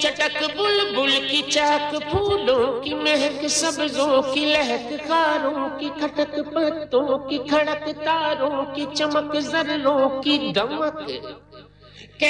चटक बुलबुल की चाक, फूलों की महक, सब्जों की लहक, खारों की खटक, पत्तों की खड़क, तारों की चमक, जर्रों की दमक।